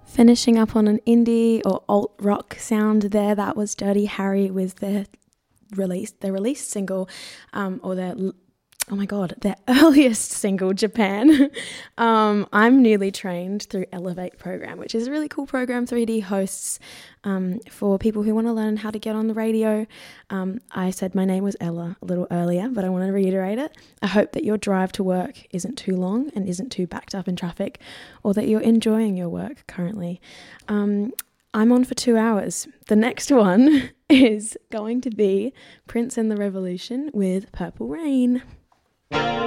Finishing up on an indie or alt rock sound there, that was Dirty Harry with their released single, their earliest single, Japan. I'm newly trained through Elevate program, which is a really cool program 3D hosts for people who want to learn how to get on the radio. I said my name was Ella a little earlier, but I want to reiterate it. I hope that your drive to work isn't too long and isn't too backed up in traffic, or that you're enjoying your work currently. I'm on for 2 hours. The next one is going to be Prince and the Revolution with Purple Rain.